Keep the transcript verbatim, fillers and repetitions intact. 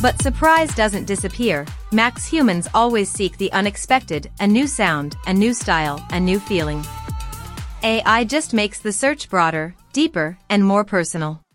But surprise doesn't disappear. Max humans always seek the unexpected, a new sound, a new style, a new feeling. A I just makes the search broader, deeper, and more personal.